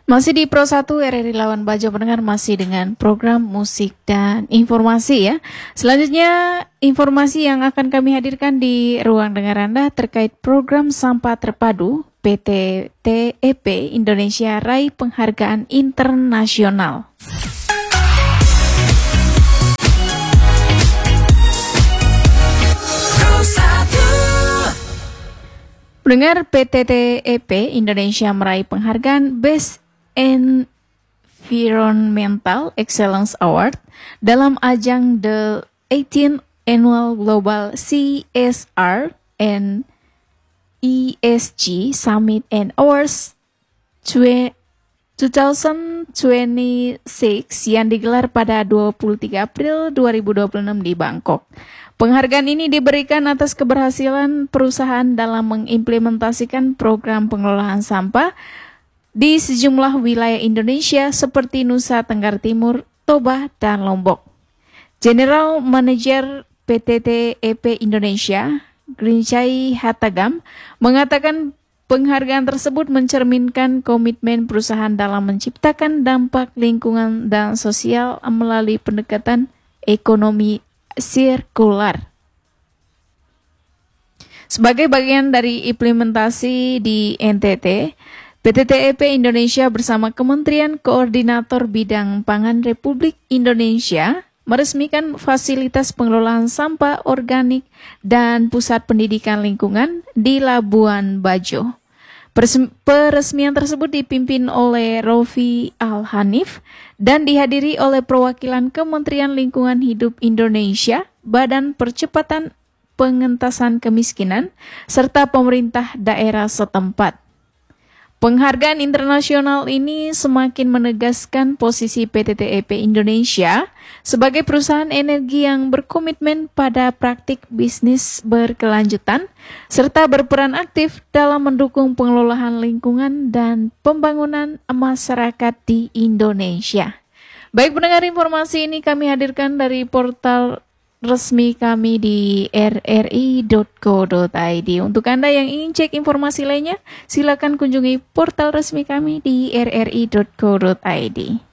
Masih di Pro 1 RRI Lawan Bajo, pendengar, masih dengan program musik dan informasi ya. Selanjutnya informasi yang akan kami hadirkan di ruang dengar Anda terkait program sampah terpadu PT TEP Indonesia raih penghargaan internasional. Pendengar, PT TEP Indonesia meraih penghargaan Best Environmental Excellence Award dalam ajang The 18th Annual Global CSR and ESG Summit and Awards 2026 yang digelar pada 23 April 2026 di Bangkok. Penghargaan ini diberikan atas keberhasilan perusahaan dalam mengimplementasikan program pengelolaan sampah di sejumlah wilayah Indonesia seperti Nusa Tenggara Timur, Toba, dan Lombok. General Manager PT TEP Indonesia, Grincai Hatagam, mengatakan penghargaan tersebut mencerminkan komitmen perusahaan dalam menciptakan dampak lingkungan dan sosial melalui pendekatan ekonomi sirkular. Sebagai bagian dari implementasi di NTT, PT TEP Indonesia bersama Kementerian Koordinator Bidang Pangan Republik Indonesia meresmikan fasilitas pengelolaan sampah organik dan pusat pendidikan lingkungan di Labuan Bajo. Peresmian tersebut dipimpin oleh Rofi Al-Hanif dan dihadiri oleh perwakilan Kementerian Lingkungan Hidup Indonesia, Badan Percepatan Pengentasan Kemiskinan, serta pemerintah daerah setempat. Penghargaan internasional ini semakin menegaskan posisi PT TEP Indonesia sebagai perusahaan energi yang berkomitmen pada praktik bisnis berkelanjutan serta berperan aktif dalam mendukung pengelolaan lingkungan dan pembangunan masyarakat di Indonesia. Baik pendengar, informasi ini kami hadirkan dari portal resmi kami di rri.co.id. Untuk Anda yang ingin cek informasi lainnya, silakan kunjungi portal resmi kami di rri.co.id.